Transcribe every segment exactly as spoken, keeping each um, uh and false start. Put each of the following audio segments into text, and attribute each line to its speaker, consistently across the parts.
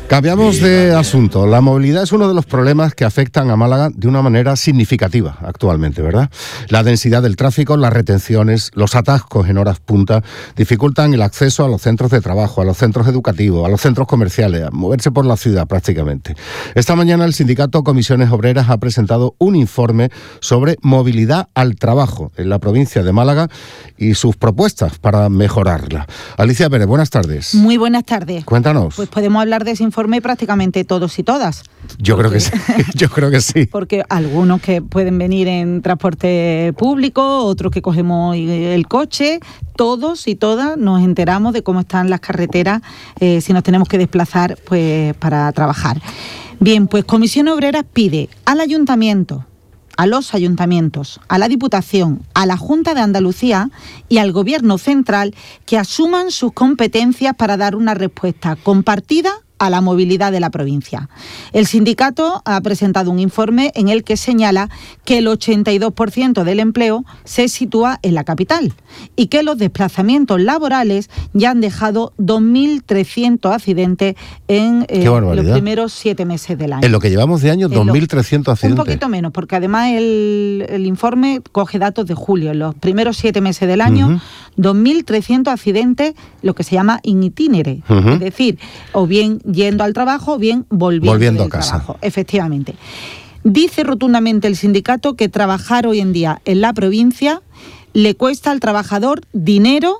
Speaker 1: Cambiamos de asunto. La movilidad es uno de los problemas que afectan a Málaga de una manera significativa actualmente, ¿verdad? La densidad del tráfico, las retenciones, los atascos en horas punta dificultan el acceso a los centros de trabajo, a los centros educativos, a los centros comerciales, a moverse por la ciudad prácticamente. Esta mañana el sindicato Comisiones Obreras ha presentado un informe sobre movilidad al trabajo en la provincia de Málaga y sus propuestas para mejorarla. Alicia Pérez, buenas tardes.
Speaker 2: Muy buenas tardes.
Speaker 1: Cuéntanos.
Speaker 2: Pues podemos hablar de ese informe prácticamente todos y todas.
Speaker 1: Yo creo que sí, yo creo que sí.
Speaker 2: Porque algunos que pueden venir en transporte público, otros que cogemos el coche, todos y todas nos enteramos de cómo están las carreteras eh, si nos tenemos que desplazar pues para trabajar. Bien, pues Comisión Obrera pide al Ayuntamiento, a los ayuntamientos, a la Diputación, a la Junta de Andalucía y al Gobierno Central que asuman sus competencias para dar una respuesta compartida a la movilidad de la provincia. El sindicato ha presentado un informe en el que señala que el ochenta y dos por ciento del empleo se sitúa en la capital y que los desplazamientos laborales ya han dejado dos mil trescientos accidentes en eh, los primeros siete meses del año.
Speaker 1: En lo que llevamos de año, dos mil trescientos accidentes.
Speaker 2: Un poquito menos, porque además el, el informe coge datos de julio. En los primeros siete meses del año, uh-huh. dos mil trescientos accidentes, lo que se llama in itinere, uh-huh. es decir, o bien yendo al trabajo o bien volviendo,
Speaker 1: volviendo
Speaker 2: del
Speaker 1: a casa.
Speaker 2: Trabajo, efectivamente. Dice rotundamente el sindicato que trabajar hoy en día en la provincia le cuesta al trabajador dinero,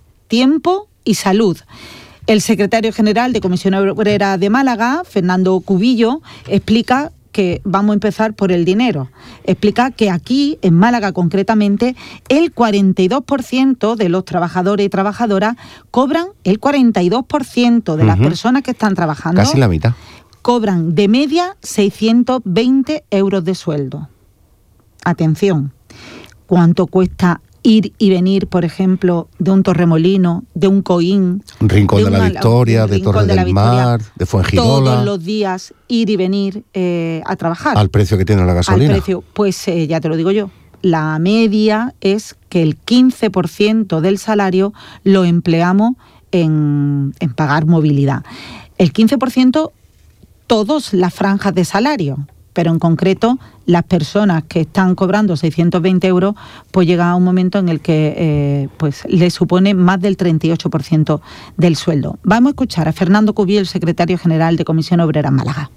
Speaker 2: tiempo y salud. El secretario general de Comisión Obrera de Málaga, Fernando Cubillo, explica que vamos a empezar por el dinero. Explica que aquí, en Málaga concretamente, el cuarenta y dos por ciento de los trabajadores y trabajadoras cobran, el cuarenta y dos por ciento de uh-huh. las personas que están trabajando...
Speaker 1: Casi la mitad.
Speaker 2: Cobran de media seiscientos veinte euros de sueldo. Atención, ¿cuánto cuesta ir y venir, por ejemplo, de un Torremolino, de un Coín,
Speaker 1: Rincón de, de la
Speaker 2: una,
Speaker 1: Victoria, de Torre del Victoria, Mar, de Fuengirola?
Speaker 2: Todos los días ir y venir eh, a trabajar.
Speaker 1: Al precio que tiene la gasolina.
Speaker 2: Al precio, pues eh, ya te lo digo yo. La media es que el quince por ciento del salario lo empleamos en, en pagar movilidad. El quince por ciento todas las franjas de salario, pero en concreto las personas que están cobrando seiscientos veinte euros, pues llega a un momento en el que eh, pues le supone más del treinta y ocho por ciento del sueldo. Vamos a escuchar a Fernando Cubillo, el secretario general de Comisión Obrera en Málaga.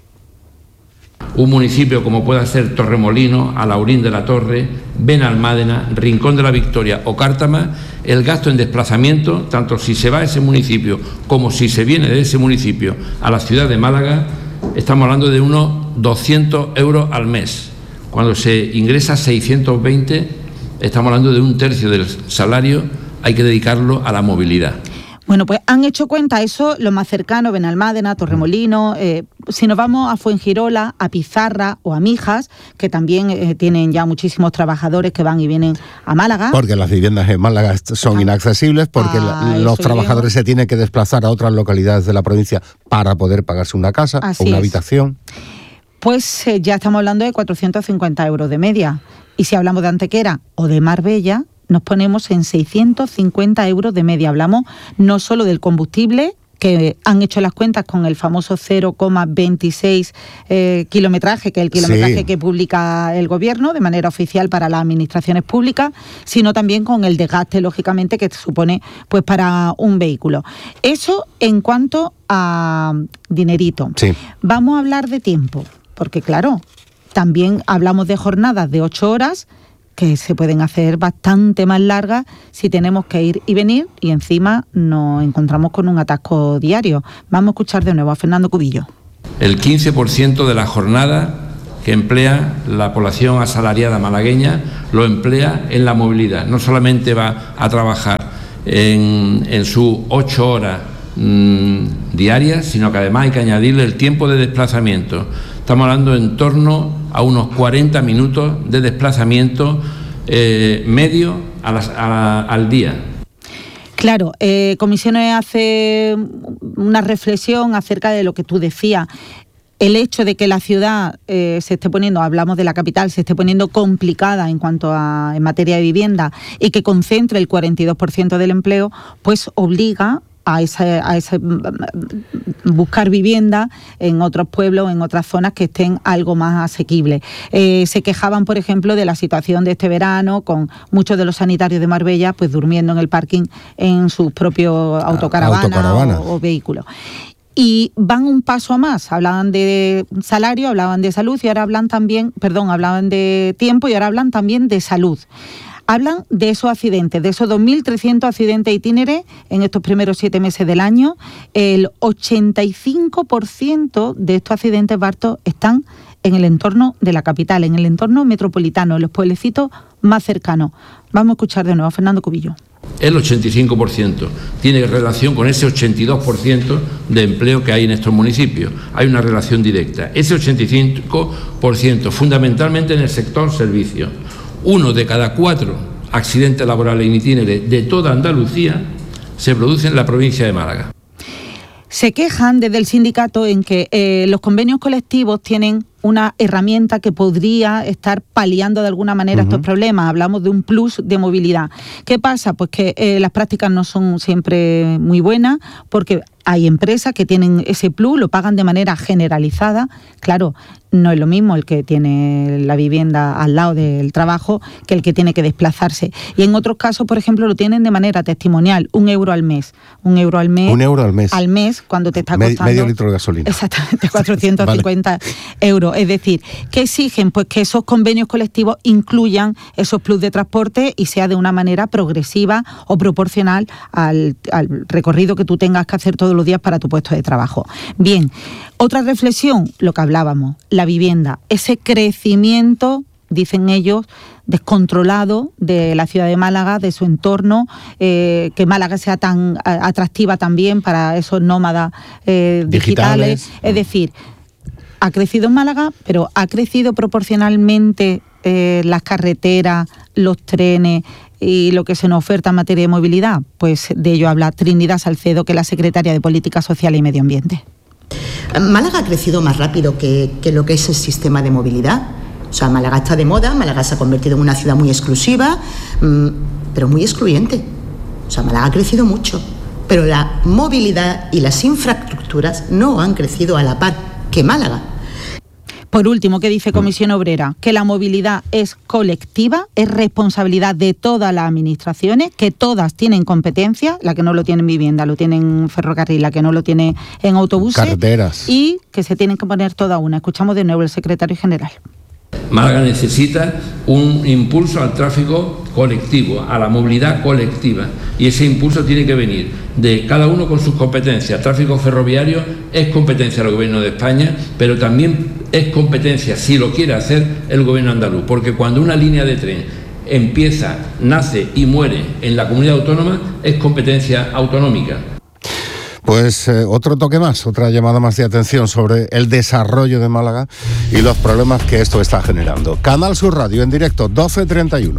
Speaker 3: Un municipio como pueda ser Torremolino, Alaurín de la Torre, Benalmádena, Rincón de la Victoria o Cártama, el gasto en desplazamiento, tanto si se va a ese municipio como si se viene de ese municipio a la ciudad de Málaga, estamos hablando de unos doscientos euros al mes. Cuando se ingresa seiscientos veinte, estamos hablando de un tercio del salario, hay que dedicarlo a la movilidad.
Speaker 2: Bueno, pues han hecho cuenta eso, lo más cercano, Benalmádena, Torremolino, eh, si nos vamos a Fuengirola, a Pizarra o a Mijas, que también eh, tienen ya muchísimos trabajadores que van y vienen a Málaga. Porque
Speaker 1: las viviendas en Málaga son inaccesibles, porque ah, la, los trabajadores se tienen que desplazar a otras localidades de la provincia para poder pagarse una casa
Speaker 2: Así
Speaker 1: o una
Speaker 2: es.
Speaker 1: habitación.
Speaker 2: Pues eh, ya estamos hablando de cuatrocientos cincuenta euros de media. Y si hablamos de Antequera o de Marbella, nos ponemos en seiscientos cincuenta euros de media. Hablamos no solo del combustible, que han hecho las cuentas con el famoso cero coma veintiséis eh, kilometraje, que es el kilometraje sí. que publica el Gobierno de manera oficial para las administraciones públicas, sino también con el desgaste, lógicamente, que supone pues para un vehículo. Eso en cuanto a dinerito.
Speaker 1: Sí.
Speaker 2: Vamos a hablar de tiempo, porque claro, también hablamos de jornadas de ocho horas, que se pueden hacer bastante más largas si tenemos que ir y venir y encima nos encontramos con un atasco diario. Vamos a escuchar de nuevo a Fernando Cubillo.
Speaker 3: El quince por ciento de la jornada que emplea la población asalariada malagueña lo emplea en la movilidad. No solamente va a trabajar en, en sus ocho horas mmm, diarias, sino que además hay que añadirle el tiempo de desplazamiento. Estamos hablando en torno a unos cuarenta minutos de desplazamiento eh, medio a las, a, al día.
Speaker 2: Claro, eh, Comisiones hace una reflexión acerca de lo que tú decías. El hecho de que la ciudad eh, se esté poniendo, hablamos de la capital, se esté poniendo complicada en cuanto a en materia de vivienda y que concentre el cuarenta y dos por ciento del empleo, pues obliga a ese, a ese buscar vivienda en otros pueblos, en otras zonas que estén algo más asequibles. Eh, se quejaban, por ejemplo, de la situación de este verano, con muchos de los sanitarios de Marbella pues durmiendo en el parking en sus propios autocaravanas
Speaker 1: Autocaravana.
Speaker 2: o, o vehículos. Y van un paso a más, hablaban de salario, hablaban de salud y ahora hablan también, perdón, hablaban de tiempo y ahora hablan también de salud. Hablan de esos accidentes, de esos dos mil trescientos accidentes itinerares en estos primeros siete meses del año. El ochenta y cinco por ciento de estos accidentes, Bartos, están en el entorno de la capital, en el entorno metropolitano, en los pueblecitos más cercanos. Vamos a escuchar de nuevo a Fernando Cubillo.
Speaker 3: El ochenta y cinco por ciento tiene relación con ese ochenta y dos por ciento de empleo que hay en estos municipios. Hay una relación directa. Ese ochenta y cinco por ciento fundamentalmente en el sector servicios. Uno de cada cuatro accidentes laborales en itinerares de toda Andalucía se produce en la provincia de Málaga.
Speaker 2: Se quejan desde el sindicato en que eh, los convenios colectivos tienen una herramienta que podría estar paliando de alguna manera uh-huh. estos problemas. Hablamos de un plus de movilidad. ¿Qué pasa? Pues que eh, las prácticas no son siempre muy buenas, porque hay empresas que tienen ese plus, lo pagan de manera generalizada. Claro, no es lo mismo el que tiene la vivienda al lado del trabajo que el que tiene que desplazarse. Y en otros casos, por ejemplo, lo tienen de manera testimonial, un euro al mes. Un euro al mes.
Speaker 1: Un euro al mes.
Speaker 2: Al mes, cuando te está
Speaker 1: Me,
Speaker 2: costando...
Speaker 1: Medio litro de gasolina.
Speaker 2: Exactamente, cuatrocientos cincuenta vale. euros. Es decir, ¿qué exigen? Pues que esos convenios colectivos incluyan esos plus de transporte y sea de una manera progresiva o proporcional al, al recorrido que tú tengas que hacer todos los días para tu puesto de trabajo. Bien, otra reflexión, lo que hablábamos, la vivienda, ese crecimiento, dicen ellos, descontrolado de la ciudad de Málaga, de su entorno, eh, que Málaga sea tan atractiva también para esos nómadas eh, digitales. digitales. Es decir, ha crecido en Málaga, pero ha crecido proporcionalmente eh, las carreteras, los trenes y lo que se nos oferta en materia de movilidad. Pues de ello habla Trinidad Salcedo, que es la secretaria de Política Social y Medio Ambiente.
Speaker 4: Málaga ha crecido más rápido que, que lo que es el sistema de movilidad. O sea, Málaga está de moda, Málaga se ha convertido en una ciudad muy exclusiva, mmm, pero muy excluyente. O sea, Málaga ha crecido mucho, pero la movilidad y las infraestructuras no han crecido a la par que Málaga.
Speaker 2: Por último, ¿qué dice Comisión Obrera? Que la movilidad es colectiva, es responsabilidad de todas las administraciones, que todas tienen competencia, la que no lo tiene en vivienda, lo tiene en ferrocarril, la que no lo tiene en autobuses.
Speaker 1: Carreteras.
Speaker 2: Y que se tienen que poner toda una. Escuchamos de nuevo el secretario general.
Speaker 3: Málaga necesita un impulso al tráfico colectivo, a la movilidad colectiva, y ese impulso tiene que venir de cada uno con sus competencias. Tráfico ferroviario es competencia del Gobierno de España, pero también es competencia, si lo quiere hacer, el Gobierno andaluz, porque cuando una línea de tren empieza, nace y muere en la comunidad autónoma, es competencia autonómica.
Speaker 1: Pues eh, otro toque más, otra llamada más de atención sobre el desarrollo de Málaga y los problemas que esto está generando. Canal Sur Radio en directo, doce treinta y uno.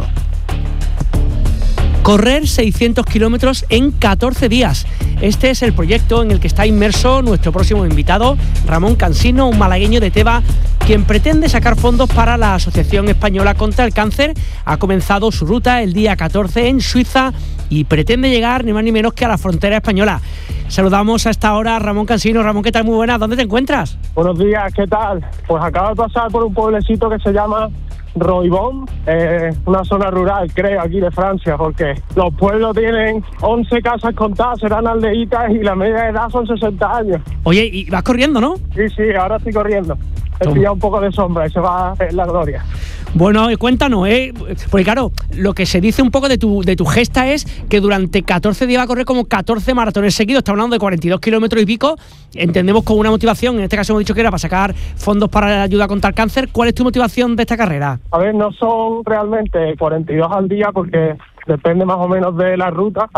Speaker 5: Correr seiscientos kilómetros en catorce días. Este es el proyecto en el que está inmerso nuestro próximo invitado, Ramón Cansino, un malagueño de Teba, quien pretende sacar fondos para la Asociación Española contra el Cáncer. Ha comenzado su ruta el día catorce en Suiza y pretende llegar ni más ni menos que a la frontera española. Saludamos a esta hora a Ramón Cansino. Ramón, ¿qué tal? Muy buenas. ¿Dónde te encuentras?
Speaker 6: Buenos días, ¿qué tal? Pues acabo de pasar por un pueblecito que se llama Roibón, eh, una zona rural, creo, aquí de Francia, porque los pueblos tienen once casas contadas, serán aldeitas y la media de edad son sesenta años.
Speaker 5: Oye, y vas corriendo, ¿no?
Speaker 6: Sí, sí, ahora estoy corriendo. He pillado un poco de sombra y se va a la gloria.
Speaker 5: Bueno, cuéntanos, ¿eh? Porque claro, lo que se dice un poco de tu, de tu gesta es que durante catorce días va a correr como catorce maratones seguidos. Estamos hablando de cuarenta y dos kilómetros y pico. Entendemos con una motivación, en este caso hemos dicho que era para sacar fondos para la ayuda contra el cáncer. ¿Cuál es tu motivación de esta carrera?
Speaker 6: A ver, no son realmente cuarenta y dos al día porque depende más o menos de la ruta.